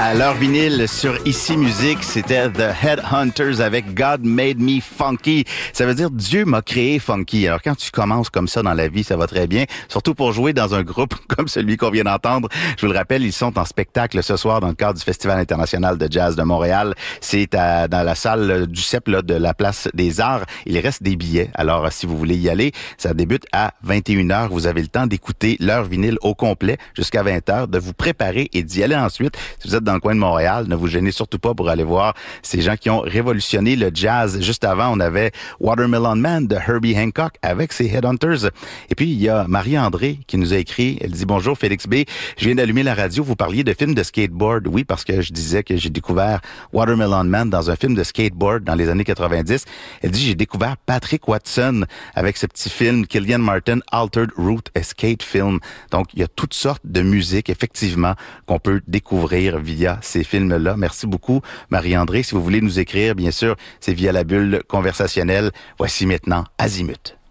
À l'heure vinyle sur Ici Musique, c'était The Headhunters avec God Made Me Funky. Ça veut dire Dieu m'a créé funky. Alors quand tu commences comme ça dans la vie, ça va très bien. Surtout pour jouer dans un groupe comme celui qu'on vient d'entendre. Je vous le rappelle, ils sont en spectacle ce soir dans le cadre du Festival international de jazz de Montréal. C'est dans la salle du CEP là, de la Place des Arts. Il reste des billets. Alors si vous voulez y aller, ça débute à 21h. Vous avez le temps d'écouter l'heure vinyle au complet jusqu'à 20h, de vous préparer et d'y aller ensuite. Si vous êtes dans le coin de Montréal, ne vous gênez surtout pas pour aller voir ces gens qui ont révolutionné le jazz. Juste avant, on avait Watermelon Man de Herbie Hancock avec ses Headhunters. Et puis, il y a Marie-André qui nous a écrit. Elle dit « Bonjour Félix B, je viens d'allumer la radio. Vous parliez de films de skateboard. » Oui, parce que je disais que j'ai découvert Watermelon Man dans un film de skateboard dans les années 90. Elle dit « J'ai découvert Patrick Watson avec ce petit film Killian Martin Altered Route a Skate Film. » Donc, il y a toutes sortes de musique, effectivement, qu'on peut découvrir via ces films-là. Merci beaucoup, Marie-André. Si vous voulez nous écrire, bien sûr, c'est via la bulle conversationnelle. Voici maintenant Azimut.